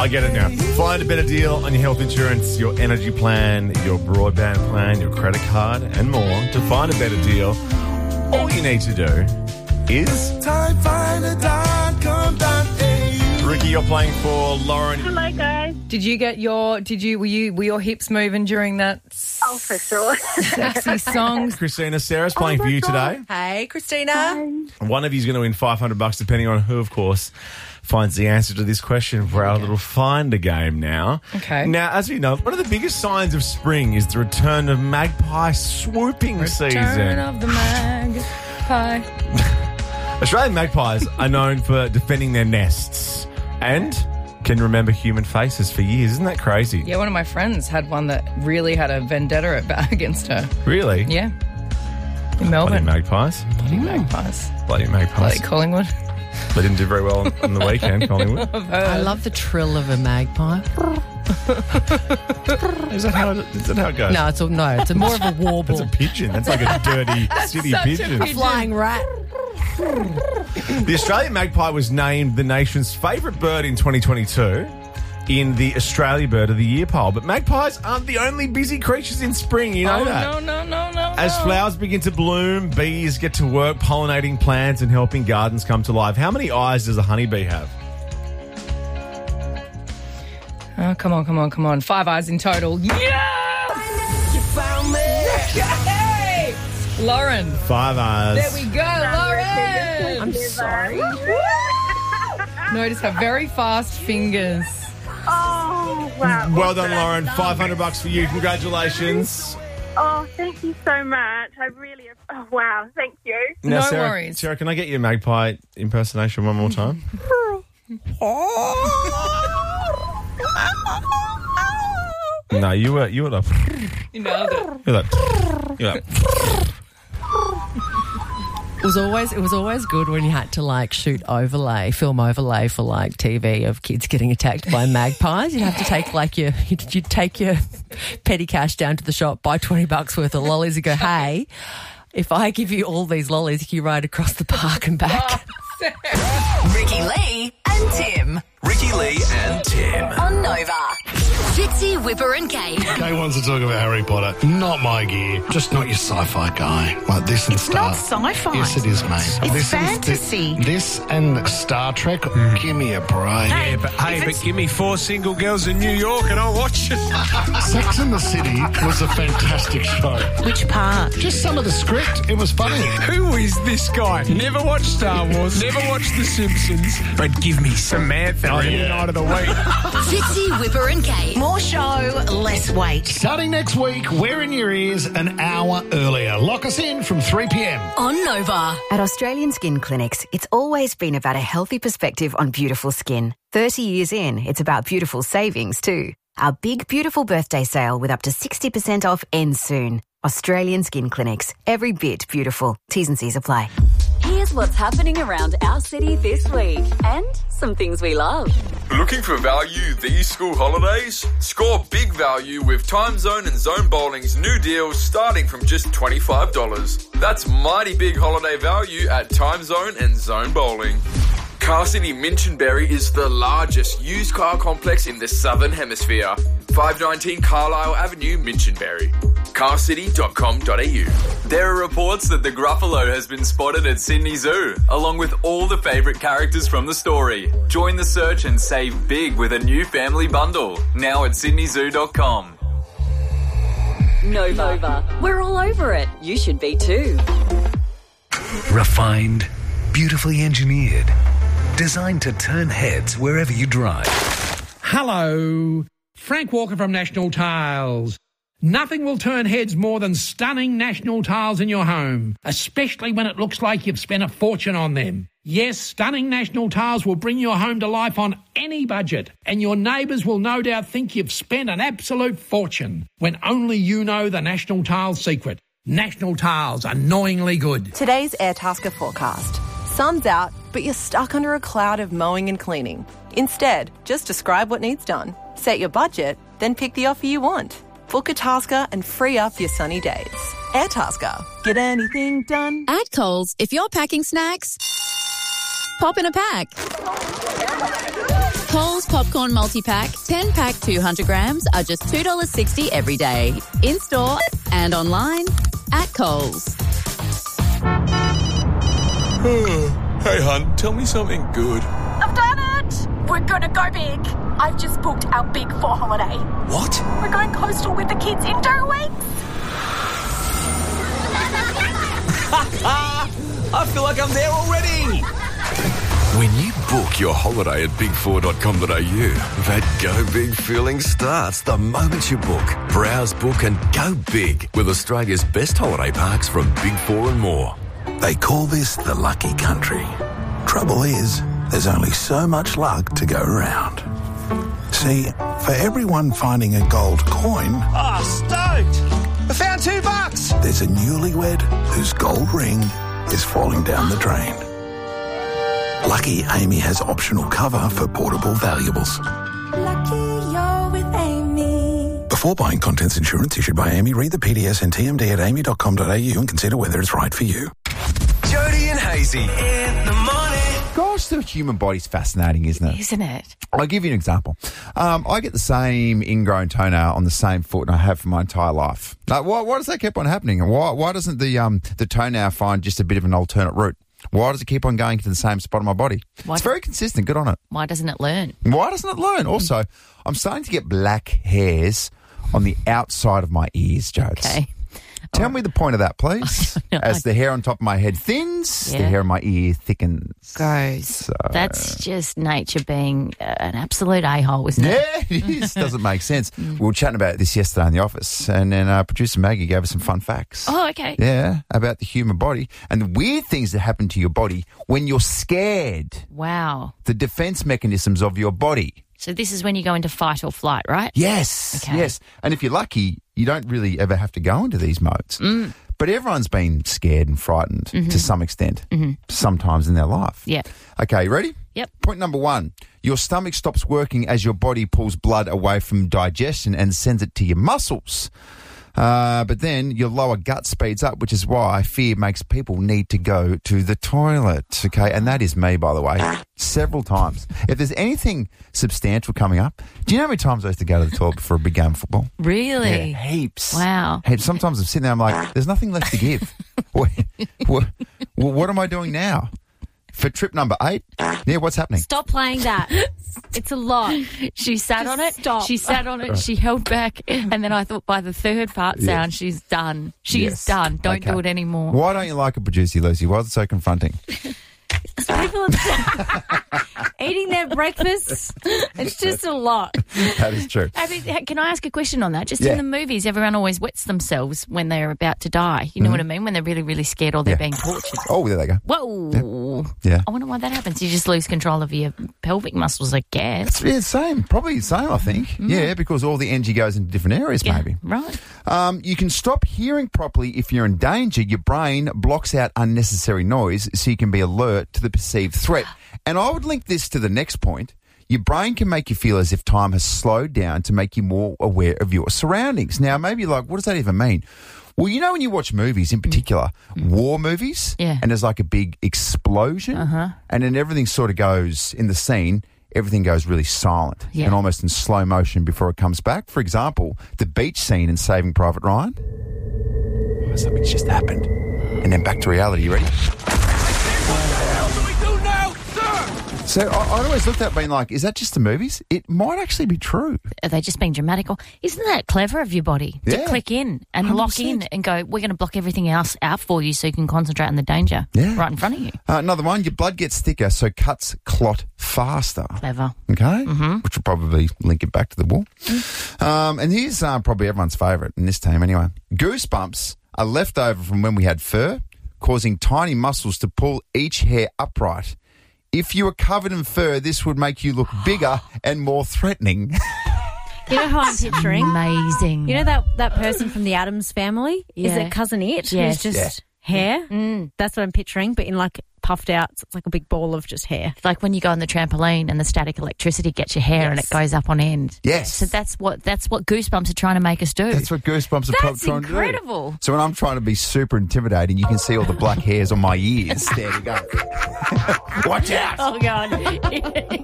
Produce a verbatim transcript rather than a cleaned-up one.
I get it now. Find a better deal on your health insurance, your energy plan, your broadband plan, your credit card, and more. To find a better deal, all you need to do is time finder dot com dot a u. Ricky, you're playing for Lauren. Hello, guys. Did you get your? Did you? Were you? Were your hips moving during that? Oh, for sure. Sexy songs. Christina, Sarah's playing Oh for you God. today. Hey, Christina. One of you is going to win five hundred bucks, depending on who, of course, finds the answer to this question for our little finder game now. Okay. Now, as we know, one of the biggest signs of spring is the return of magpie swooping season. Turn of the magpie. Australian magpies are known for defending their nests and can remember human faces for years. Isn't that crazy? Yeah, one of my friends had one that really had a vendetta against her. Really? Yeah. In Bloody Melbourne. magpies. Bloody magpies. Bloody magpies. Bloody Collingwood. They didn't do very well on, on the weekend, Collingwood. I love the trill of a magpie. Is that how it, is that how it goes? No, it's a, no, it's a more of a warble. That's a pigeon. That's like a dirty city such a pigeon. pigeon. Flying rat. The Australian magpie was named the nation's favourite bird in twenty twenty-two in the Australia Bird of the Year poll. But magpies aren't the only busy creatures in spring, you know Oh, that. no, no, no, no. As no. flowers begin to bloom, bees get to work pollinating plants and helping gardens come to life. How many eyes does a honeybee have? Oh, come on, come on, come on. Five eyes in total. Yes! You found me. Hey! Lauren. Five eyes. There we go, Lauren. I'm sorry. Notice her very fast fingers. Oh, wow. Well done, Lauren. five hundred bucks for you. Congratulations. Oh, thank you so much. I really, oh, wow, thank you. Now, No Sarah, worries. Sarah, can I get your magpie impersonation one more time? No, you were you were like You nailed it. you're like you're like It was always it was always good when you had to like shoot overlay, film overlay for like T V of kids getting attacked by magpies. You'd have to take like your you'd, you'd take your petty cash down to the shop, buy twenty bucks worth of lollies, and go, hey, if I give you all these lollies, can you ride across the park and back? Ricky Lee and Tim. Ricky Lee and Tim. On Nova. Fitzy, Whipper and Kate. Kay wants to talk about Harry Potter. Not my gear. Just not your sci-fi guy. Like this and It's Star. not sci-fi. Yes, it is, mate. It's this fantasy. And, this and Star Trek. Give me a break. Yeah, but hey, but give me four single girls in New York and I'll watch it. Sex and the City was a fantastic show. Which part? Just some of the script. It was funny. Who is this guy? Never watched Star Wars, never watched The Simpsons, but give me Samantha Oh, every yeah. night of the week. Fitzy, Whipper and Kate. More show, less wait. Starting next week, we're in your ears an hour earlier. Lock us in from three p.m. On Nova. At Australian Skin Clinics, it's always been about a healthy perspective on beautiful skin. thirty years in, it's about beautiful savings too. Our big, beautiful birthday sale with up to sixty percent off ends soon. Australian Skin Clinics. Every bit beautiful. T's and C's apply. Here's what's happening around our city this week and some things we love. Looking for value these school holidays? Score big value with Time Zone and Zone Bowling's new deals starting from just twenty-five dollars. That's mighty big holiday value at Time Zone and Zone Bowling. Car City Minchinbury is the largest used car complex in the Southern Hemisphere. five nineteen Carlisle Avenue, Minchinbury. car city dot com dot a u. There are reports that the Gruffalo has been spotted at Sydney Zoo, along with all the favourite characters from the story. Join the search and save big with a new family bundle, now at sydney zoo dot com. Nova. Nova. We're all over it. You should be too. Refined, beautifully engineered, designed to turn heads wherever you drive. Hello, Frank Walker from National Tiles. Nothing will turn heads more than stunning National Tiles in your home, especially when it looks like you've spent a fortune on them. Yes, stunning National Tiles will bring your home to life on any budget, and your neighbours will no doubt think you've spent an absolute fortune when only you know the National Tiles secret. National Tiles, annoyingly good. Today's Airtasker forecast. Sun's out, but you're stuck under a cloud of mowing and cleaning. Instead, just describe what needs done, set your budget, then pick the offer you want. Book a Tasker and free up your sunny days. Airtasker. Get anything done. At Coles, if you're packing snacks, pop in a pack. Coles Popcorn Multi-Pack, ten pack two hundred grams are just two dollars sixty every day. In-store and online at Coles. Hey, hun, tell me something good. I've done it! We're gonna go big. I've just booked our Big Four holiday. What? We're going coastal with the kids in two weeks. I feel like I'm there already. When you book your holiday at big four dot com dot a u, that go big feeling starts the moment you book. Browse, book and go big with Australia's best holiday parks from Big Four and more. They call this the lucky country. Trouble is, there's only so much luck to go around. See, for everyone finding a gold coin, Oh, stoked! I found two bucks! there's a newlywed whose gold ring is falling down the drain. Lucky Amy has optional cover for portable valuables. Lucky you're with Amy. Before buying contents insurance issued by Amy, read the P D S and T M D at amy dot com dot a u and consider whether it's right for you. Jody and Hazy in the morning. Gosh, the human body's fascinating, isn't it? Isn't it? I'll give you an example. Um, I get the same ingrown toenail on the same foot and I have for my entire life. Like, why, why does that keep on happening? And why, why doesn't the um, the toenail find just a bit of an alternate route? Why does it keep on going to the same spot on my body? Why it's very consistent. Good on it. Why doesn't it learn? Why doesn't it learn? Also, I'm starting to get black hairs on the outside of my ears, Jodes. Okay. Tell me the point of that, please. No, As I- the hair on top of my head thins, the Yeah. hair on my ear thickens. Gross. So- That's just nature being uh, an absolute a-hole, isn't it? Yeah, it is. Doesn't make sense. We were chatting about this yesterday in the office, and then uh, producer Maggie gave us some fun facts. Oh, okay. Yeah, about the human body and the weird things that happen to your body when you're scared. Wow. The defense mechanisms of your body. So this is when you go into fight or flight, right? Yes, Okay. yes. And if you're lucky, you don't really ever have to go into these modes. Mm. But everyone's been scared and frightened Mhm. to some extent, Mm-hmm. sometimes in their life. Yeah. Okay, you ready? Yep. Point number one. Your stomach stops working as your body pulls blood away from digestion and sends it to your muscles. Uh, but then your lower gut speeds up, which is why fear makes people need to go to the toilet. Okay, and that is me, by the way, several times. If there's anything substantial coming up, do you know how many times I used to go to the toilet before a big game of football? Really? Yeah, heaps. Wow. Heaps. Sometimes I'm sitting there, I'm like, there's nothing left to give. what, what, what am I doing now? For trip number eight? Yeah, what's happening? Stop playing that. It's a lot. She sat Just on it. stop. She sat on it. She held back. And then I thought by the third part Yes. sound, she's done. She Yes. is done. Don't Okay. do it anymore. Why don't you like a producer, Lucy? Why is it so confronting? People are eating their breakfasts. It's just a lot. That is true. I mean, ha- can I ask a question on that? Just Yeah. in the movies, everyone always wets themselves when they're about to die. You know Mhm. what I mean? When they're really, really scared or they're Yeah. being tortured. Oh, there they go. Whoa. Yeah. I wonder why that happens. You just lose control of your pelvic muscles, I guess. It's, yeah, same. Probably the same, I think. Mm. Yeah, because all the energy goes into different areas, Yeah, maybe. right. Um, you can stop hearing properly if you're in danger. Your brain blocks out unnecessary noise so you can be alert to the perceived threat. And I would link this to the next point. Your brain can make you feel as if time has slowed down to make you more aware of your surroundings. Now, maybe you're like, what does that even mean? Well, you know when you watch movies, in particular, war movies, Yeah. and there's like a big explosion, Uh-huh. and then everything sort of goes, in the scene, everything goes really silent Yeah. and almost in slow motion before it comes back. For example, the beach scene in Saving Private Ryan. Oh, something's just happened. And then back to reality. You ready? So I, I always looked at it being like, is that just the movies? It might actually be true. Are they just being dramatic? Or isn't that clever of your body to Yeah. click in and one hundred lock in percent. and go, we're going to block everything else out for you so you can concentrate on the danger Yeah. right in front of you? Uh, another one, your blood gets thicker, so cuts clot faster. Clever. Okay? Mhm. Which will probably link it back to the war. Um, and here's uh, probably everyone's favourite in this team anyway. Goosebumps are left over from when we had fur, causing tiny muscles to pull each hair upright. If you were covered in fur, this would make you look bigger and more threatening. You know how I'm picturing? Amazing. You know that, that person from the Addams Family? Is Yeah. it Cousin It? Yes. Who's just Yeah. hair? Mm. That's what I'm picturing, but in like puffed out. So it's like a big ball of just hair. Like when you go on the trampoline and the static electricity gets your hair and it goes up on end. Yes. So that's what that's what Goosebumps are trying to make us do. That's what Goosebumps are That's probably trying to do. incredible. So when I'm trying to be super intimidating, you can see all the black hairs on my ears. There we go. Watch out. Oh, God.